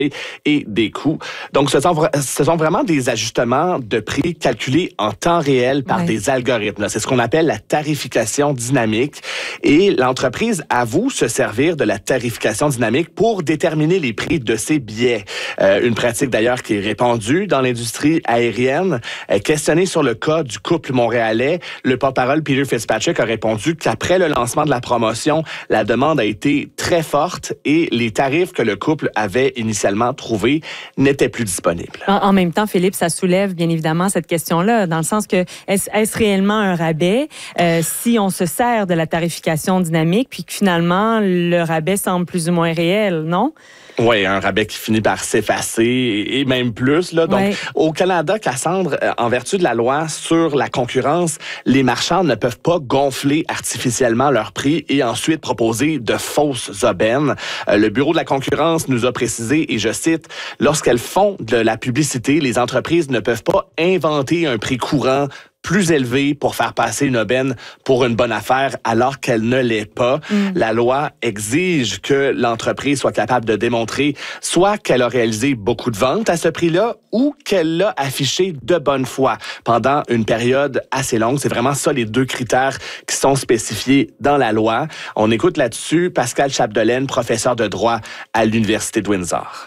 et des coûts. Donc, ce sont vraiment des ajustements de prix calculés en temps réel par des algorithmes. C'est ce qu'on appelle la tarification dynamique. Et l'entreprise avoue se servir de la tarification dynamique pour déterminer les prix de ses billets. Une pratique d'ailleurs qui est répandue dans l'industrie aérienne. Questionné sur le cas du couple montréalais, le porte-parole Peter Fitzpatrick a répondu qu'après le lancement de la promotion, la demande a été très forte et les tarifs que le couple avait initialement trouvés n'étaient plus disponibles. En même temps, Philippe, ça soulève bien évidemment cette question-là, dans le sens que est-ce réellement un rabais si on se sert de la tarification dynamique, puis que finalement, le rabais semble plus ou moins réel, non? Oui, un rabais qui finit par s'effacer et même plus. Là. Donc, au Canada, Cassandre, en vertu de la loi sur la concurrence, les marchands ne peuvent pas gonfler artificiellement leur prix et ensuite proposer de fausses aubaines. Le Bureau de la concurrence nous a précisé, et je cite, « Lorsqu'elles font de la publicité, les entreprises ne peuvent pas inventer un prix courant plus élevé pour faire passer une aubaine pour une bonne affaire alors qu'elle ne l'est pas. La loi exige que l'entreprise soit capable de démontrer soit qu'elle a réalisé beaucoup de ventes à ce prix-là ou qu'elle l'a affiché de bonne foi pendant une période assez longue. C'est vraiment ça les deux critères qui sont spécifiés dans la loi. On écoute là-dessus Pascal Chapdelaine, professeur de droit à l'Université de Windsor.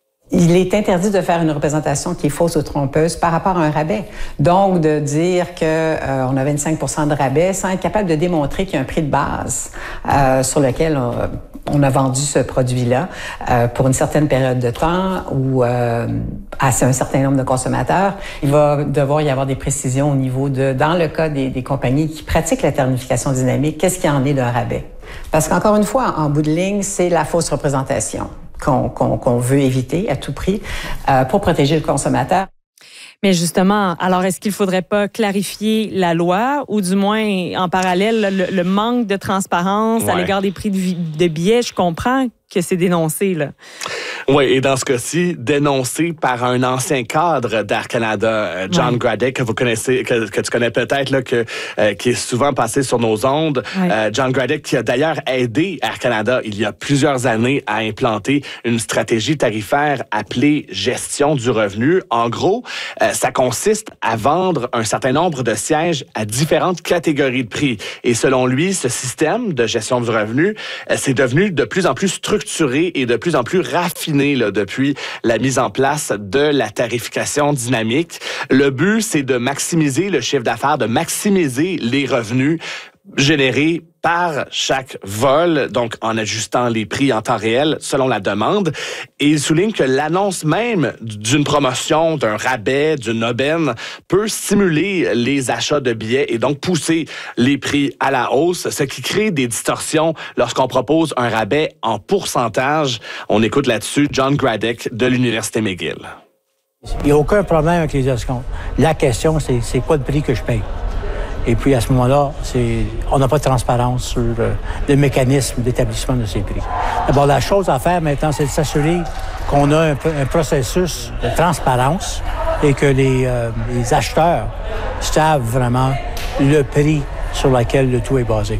Il est interdit de faire une représentation qui est fausse ou trompeuse par rapport à un rabais. Donc, de dire que on a 25 % de rabais sans être capable de démontrer qu'il y a un prix de base sur lequel on a vendu ce produit-là pour une certaine période de temps ou à un certain nombre de consommateurs. Il va devoir y avoir des précisions au niveau de, dans le cas des compagnies qui pratiquent la tarification dynamique, qu'est-ce qu'il en est d'un rabais? Parce qu'encore une fois, en bout de ligne, c'est la fausse représentation qu'on veut éviter à tout prix pour protéger le consommateur. Mais justement, alors est-ce qu'il ne faudrait pas clarifier la loi ou du moins en parallèle le manque de transparence à l'égard des prix de billets? Je comprends que c'est dénoncé, là. Oui, et dans ce cas-ci, dénoncé par un ancien cadre d'Air Canada, John Graddick, que vous connaissez, que tu connais peut-être, là, qui est souvent passé sur nos ondes. John Graddick, qui a d'ailleurs aidé Air Canada il y a plusieurs années à implanter une stratégie tarifaire appelée gestion du revenu. En gros, ça consiste à vendre un certain nombre de sièges à différentes catégories de prix. Et selon lui, ce système de gestion du revenu, c'est devenu de plus en plus structuré et de plus en plus raffiné là, depuis la mise en place de la tarification dynamique. Le but, c'est de maximiser le chiffre d'affaires, de maximiser les revenus générés par chaque vol, donc en ajustant les prix en temps réel selon la demande. Et il souligne que l'annonce même d'une promotion, d'un rabais, d'une aubaine peut stimuler les achats de billets et donc pousser les prix à la hausse, ce qui crée des distorsions lorsqu'on propose un rabais en pourcentage. On écoute là-dessus John Graddick de l'Université McGill. Il n'y a aucun problème avec les escomptes. La question, c'est quoi le prix que je paye? Et puis, à ce moment-là, on n'a pas de transparence sur le mécanisme d'établissement de ces prix. D'abord, la chose à faire maintenant, c'est de s'assurer qu'on a un processus de transparence et que les acheteurs savent vraiment le prix sur lequel le tout est basé.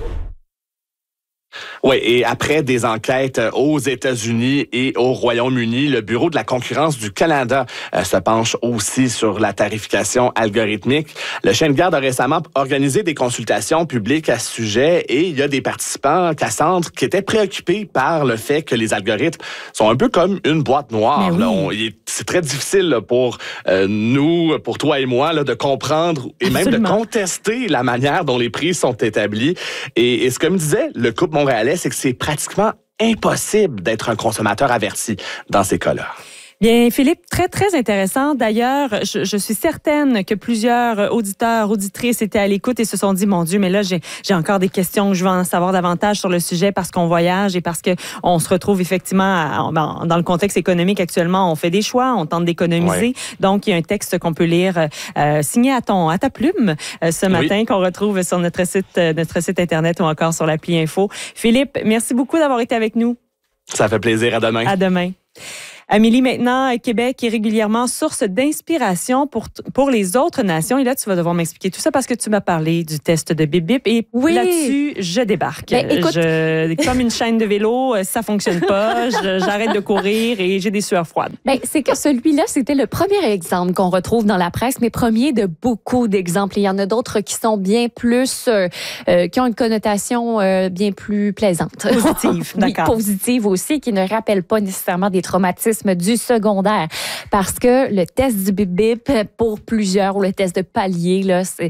Oui, et après des enquêtes aux États-Unis et au Royaume-Uni, le Bureau de la concurrence du Canada se penche aussi sur la tarification algorithmique. Le chien de garde a récemment organisé des consultations publiques à ce sujet et il y a des participants, Cassandre, qui étaient préoccupés par le fait que les algorithmes sont un peu comme une boîte noire. C'est très difficile là, pour nous, pour toi et moi, là, de comprendre et même de contester la manière dont les prix sont établis. Et ce que me disait le couple montréalais, c'est que c'est pratiquement impossible d'être un consommateur averti dans ces cas-là. Bien, Philippe, très, très intéressant. D'ailleurs, je suis certaine que plusieurs auditeurs, auditrices étaient à l'écoute et se sont dit, mon Dieu, mais là, j'ai encore des questions, je veux en savoir davantage sur le sujet parce qu'on voyage et parce qu'on se retrouve effectivement dans le contexte économique actuellement. On fait des choix, on tente d'économiser. Donc, il y a un texte qu'on peut lire signé à ta plume ce matin qu'on retrouve sur notre site Internet ou encore sur l'appli Info. Philippe, merci beaucoup d'avoir été avec nous. Ça fait plaisir. À demain. À demain. Amélie, maintenant, Québec est régulièrement source d'inspiration pour les autres nations. Et là, tu vas devoir m'expliquer tout ça parce que tu m'as parlé du test de Bip Bip. Et là-dessus, je débarque. Ben, écoute... Comme une chaîne de vélo, ça fonctionne pas. J'arrête de courir et j'ai des sueurs froides. Ben, c'est que celui-là, c'était le premier exemple qu'on retrouve dans la presse, mais premier de beaucoup d'exemples. Il y en a d'autres qui sont bien plus, qui ont une connotation bien plus plaisante. Positive, d'accord. Oui, positive aussi, qui ne rappellent pas nécessairement des traumatismes du secondaire. Parce que le test du Bip Bip, pour plusieurs, ou le test de palier, là, c'est...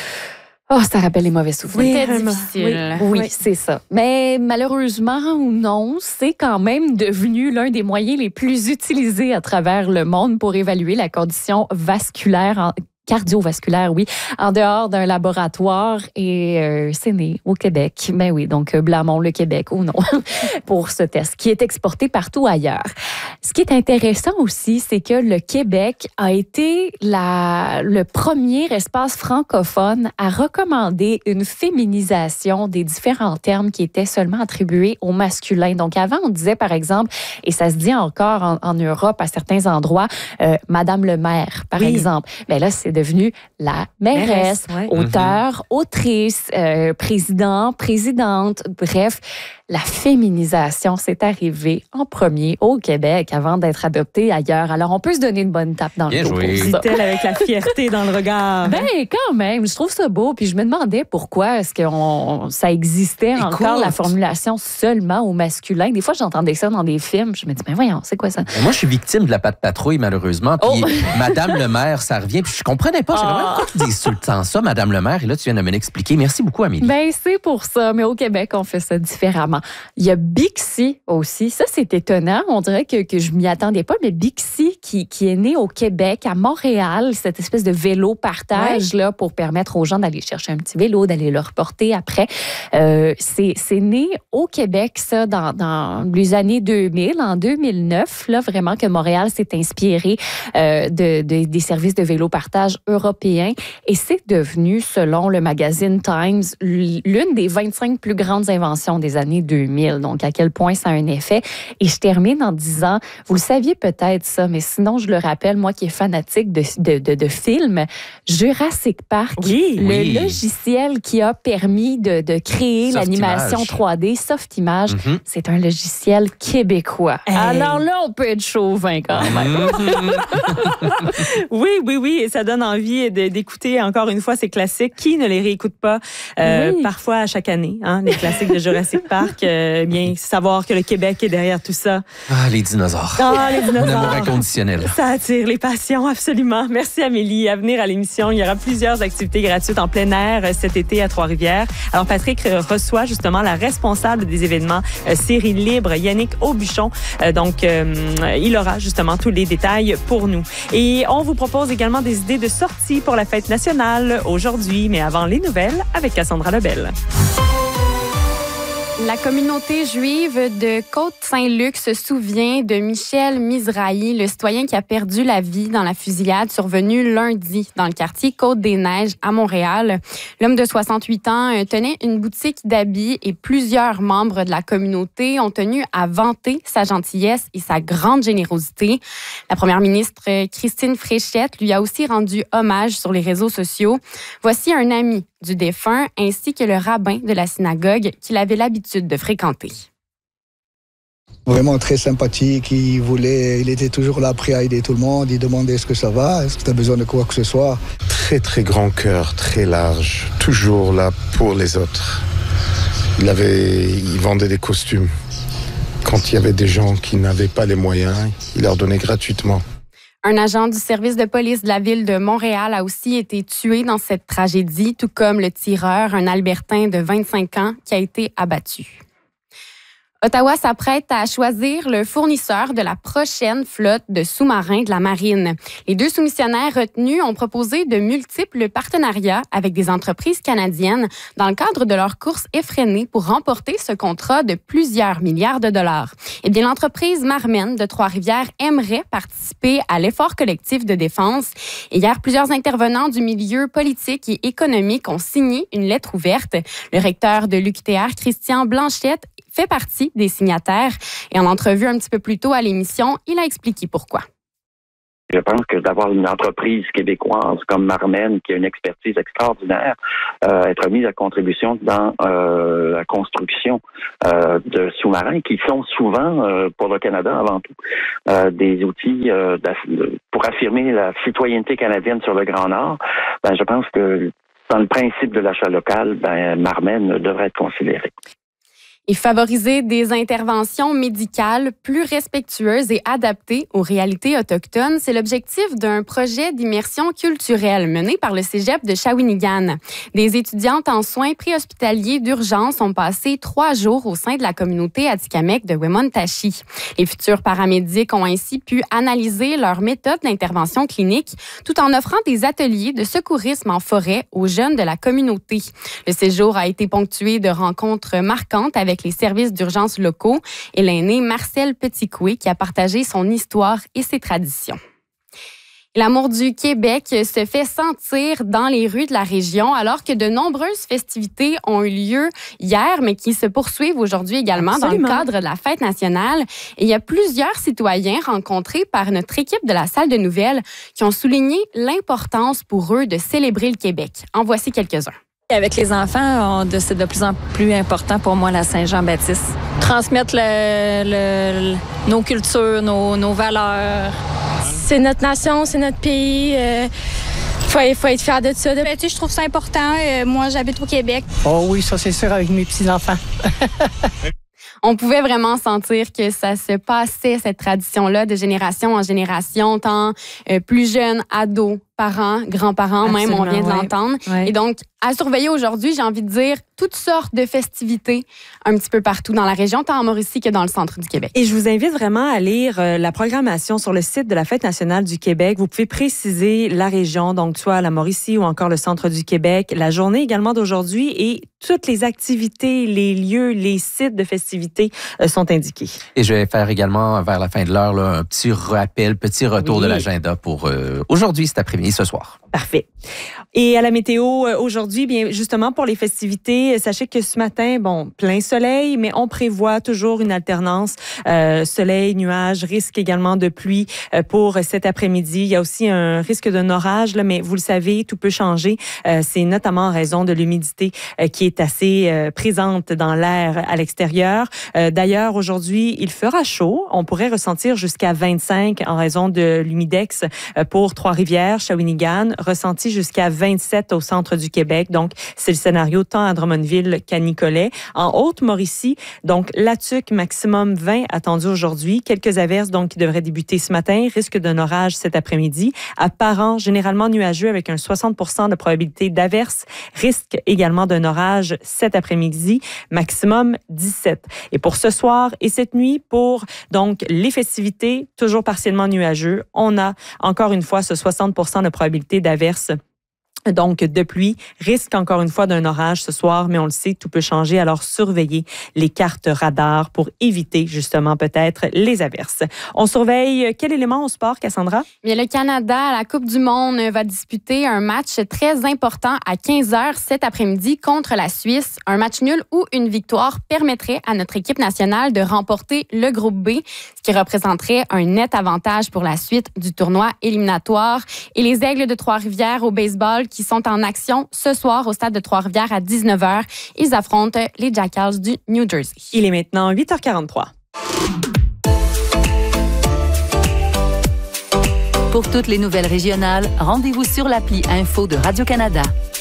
Oh, ça rappelle les mauvais souvenirs. Oui, difficile. Oui, c'est ça. Mais malheureusement ou non, c'est quand même devenu l'un des moyens les plus utilisés à travers le monde pour évaluer la condition cardiovasculaire, oui, en dehors d'un laboratoire et c'est né au Québec. Ben oui, donc blâmons le Québec ou non pour ce test qui est exporté partout ailleurs. Ce qui est intéressant aussi, c'est que le Québec a été le premier espace francophone à recommander une féminisation des différents termes qui étaient seulement attribués au masculin. Donc avant, on disait par exemple, et ça se dit encore en Europe à certains endroits, Madame le maire, par exemple. Mais là, c'est devenu la mairesse, auteur, autrice, président, présidente, bref. La féminisation, c'est arrivé en premier au Québec avant d'être adopté ailleurs. Alors, on peut se donner une bonne tape dans le dos pour ça. Dit-elle avec la fierté dans le regard. Ben, quand même, je trouve ça beau. Puis je me demandais pourquoi est-ce que ça existait encore, la formulation seulement au masculin. Des fois, j'entendais ça dans des films. Je me dis, ben voyons, c'est quoi ça? Moi, je suis victime de la patte patrouille, malheureusement. Puis Madame le maire, ça revient. Puis je comprenais pas. J'avais vraiment pourquoi tu dis tout le temps ça, Madame le maire. Et là, tu viens de me l'expliquer. Merci beaucoup, Amélie. Ben, c'est pour ça. Mais au Québec, on fait ça différemment. Il y a Bixi aussi. Ça, c'est étonnant. On dirait que je m'y attendais pas, mais Bixi qui est né au Québec, à Montréal, cette espèce de vélo partage là pour permettre aux gens d'aller chercher un petit vélo, d'aller le reporter après. C'est né au Québec, ça, dans les années 2000, en 2009, là, vraiment que Montréal s'est inspiré des services de vélo partage européens. Et c'est devenu, selon le magazine Times, l'une des 25 plus grandes inventions des années 2000. Donc, à quel point ça a un effet. Et je termine en disant, vous le saviez peut-être ça, mais sinon, je le rappelle, moi qui est fanatique de films, Jurassic Park, le logiciel qui a permis de créer l'animation 3D, Softimage, c'est un logiciel québécois. Alors là, on peut être chauvin quand même. Oui, et ça donne envie d'écouter encore une fois ces classiques. Qui ne les réécoute pas parfois à chaque année, hein, les classiques de Jurassic Park. Bien, savoir que le Québec est derrière tout ça. Ah, les dinosaures. Les dinosaures. Mon amour inconditionnel. Ça attire les passions, absolument. Merci, Amélie. À venir à l'émission, il y aura plusieurs activités gratuites en plein air cet été à Trois-Rivières. Alors, Patrick reçoit justement la responsable des événements Série Libre, Yannick Aubuchon. Il aura justement tous les détails pour nous. Et on vous propose également des idées de sortie pour la fête nationale aujourd'hui. Mais avant les nouvelles, avec Cassandra Lebel. La communauté juive de Côte-Saint-Luc se souvient de Michel Mizrahi, le citoyen qui a perdu la vie dans la fusillade survenue lundi dans le quartier Côte-des-Neiges à Montréal. L'homme de 68 ans tenait une boutique d'habits et plusieurs membres de la communauté ont tenu à vanter sa gentillesse et sa grande générosité. La première ministre Christine Fréchette lui a aussi rendu hommage sur les réseaux sociaux. Voici un ami du défunt ainsi que le rabbin de la synagogue qu'il avait l'habitude de fréquenter. Vraiment très sympathique, il était toujours là prêt à aider tout le monde, il demandait est-ce que ça va, est-ce que tu as besoin de quoi que ce soit. Très très grand cœur, très large, toujours là pour les autres. Il vendait des costumes. Quand il y avait des gens qui n'avaient pas les moyens, il leur donnait gratuitement. Un agent du service de police de la ville de Montréal a aussi été tué dans cette tragédie, tout comme le tireur, un Albertain de 25 ans, qui a été abattu. Ottawa s'apprête à choisir le fournisseur de la prochaine flotte de sous-marins de la marine. Les deux soumissionnaires retenus ont proposé de multiples partenariats avec des entreprises canadiennes dans le cadre de leur course effrénée pour remporter ce contrat de plusieurs milliards de dollars. Eh bien, l'entreprise Marmen de Trois-Rivières aimerait participer à l'effort collectif de défense. Et hier, plusieurs intervenants du milieu politique et économique ont signé une lettre ouverte. Le recteur de l'UQTR, Christian Blanchette, fait partie des signataires. Et en entrevue un petit peu plus tôt à l'émission, il a expliqué pourquoi. Je pense que d'avoir une entreprise québécoise comme Marmen, qui a une expertise extraordinaire, être mise à contribution dans la construction de sous-marins qui sont souvent, pour le Canada avant tout, des outils pour affirmer la citoyenneté canadienne sur le Grand Nord. Je pense que dans le principe de l'achat local, Marmen devrait être considéré. Et favoriser des interventions médicales plus respectueuses et adaptées aux réalités autochtones, c'est l'objectif d'un projet d'immersion culturelle mené par le Cégep de Shawinigan. Des étudiantes en soins préhospitaliers d'urgence ont passé 3 jours au sein de la communauté atikamekw de Wemotaci. Les futurs paramédics ont ainsi pu analyser leur méthode d'intervention clinique tout en offrant des ateliers de secourisme en forêt aux jeunes de la communauté. Le séjour a été ponctué de rencontres marquantes avec les services d'urgence locaux et l'aîné Marcel Petitcoué qui a partagé son histoire et ses traditions. L'amour du Québec se fait sentir dans les rues de la région alors que de nombreuses festivités ont eu lieu hier, mais qui se poursuivent aujourd'hui également dans le cadre de la fête nationale. Et il y a plusieurs citoyens rencontrés par notre équipe de la salle de nouvelles qui ont souligné l'importance pour eux de célébrer le Québec. En voici quelques-uns. Avec les enfants, c'est de plus en plus important pour moi la Saint-Jean-Baptiste. Transmettre nos cultures, nos valeurs. C'est notre nation, c'est notre pays. Faut être fier de ça. Je trouve ça important. Moi, j'habite au Québec. Oh oui, ça c'est sûr avec mes petits-enfants. On pouvait vraiment sentir que ça se passait, cette tradition-là, de génération en génération, tant plus jeunes, ados, parents, grands-parents, même, on vient de l'entendre. Ouais. Et donc, à surveiller aujourd'hui, j'ai envie de dire, toutes sortes de festivités un petit peu partout dans la région, tant en Mauricie que dans le centre du Québec. Et je vous invite vraiment à lire la programmation sur le site de la Fête nationale du Québec. Vous pouvez préciser la région, donc soit la Mauricie ou encore le centre du Québec, la journée également d'aujourd'hui et toutes les activités, les lieux, les sites de festivités sont indiqués. Et je vais faire également, vers la fin de l'heure, là, un petit rappel, petit retour de l'agenda pour aujourd'hui, cet après-midi, ce soir. Parfait. Et à la météo, aujourd'hui, bien justement pour les festivités, sachez que ce matin, plein soleil, mais on prévoit toujours une alternance soleil, nuages, risque également de pluie pour cet après-midi. Il y a aussi un risque d'un orage, là, mais vous le savez, tout peut changer. C'est notamment en raison de l'humidité qui est assez présente dans l'air à l'extérieur. D'ailleurs, aujourd'hui, il fera chaud. On pourrait ressentir jusqu'à 25 en raison de l'humidex pour Trois-Rivières, Shawinigan, ressenti jusqu'à 27 au centre du Québec. Donc, c'est le scénario tant à Drummondville qu'à Nicolet. En Haute-Mauricie, donc, Latuc, maximum 20 attendu aujourd'hui. Quelques averses, donc, qui devraient débuter ce matin. Risque d'un orage cet après-midi. À Parent, généralement nuageux avec un 60% de probabilité d'averse. Risque également d'un orage cet après-midi. Maximum 17. Et pour ce soir et cette nuit, pour, donc, les festivités, toujours partiellement nuageux, on a encore une fois ce 60% de probabilité d'averse. Donc, de pluie, risque encore une fois d'un orage ce soir, mais on le sait, tout peut changer. Alors, surveillez les cartes radars pour éviter justement peut-être les averses. On surveille quel élément au sport, Cassandra? Bien, le Canada, à la Coupe du monde, va disputer un match très important à 15h cet après-midi contre la Suisse. Un match nul ou une victoire permettrait à notre équipe nationale de remporter le groupe B, ce qui représenterait un net avantage pour la suite du tournoi éliminatoire. Et les Aigles de Trois-Rivières au baseball qui sont en action ce soir au stade de Trois-Rivières à 19h. Ils affrontent les Jackals du New Jersey. Il est maintenant 8h43. Pour toutes les nouvelles régionales, rendez-vous sur l'appli Info de Radio-Canada.